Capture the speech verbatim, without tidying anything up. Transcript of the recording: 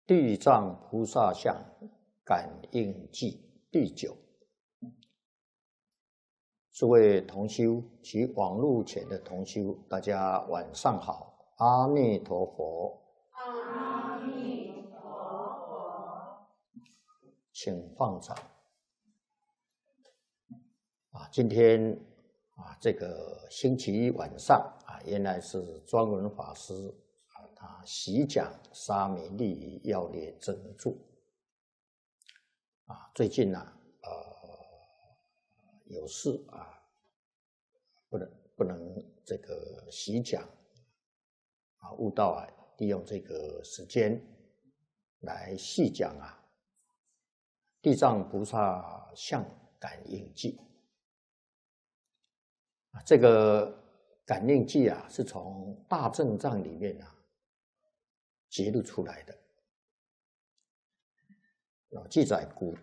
地藏菩萨像感应记第九。诸位同修及网络前的同修，大家晚上好，阿弥陀佛。 阿弥陀佛。 请放掌。啊，今天啊，这个星期一晚上啊，原来是庄文法师啊，他习讲《沙弥利益要略真注》啊。最近呢、啊，呃，有事啊，不能不能这个习讲啊，悟道啊，利用这个时间来细讲啊，《地藏菩萨像感应记》。这个感应记啊，是从大正藏里面啊揭露出来的。记载古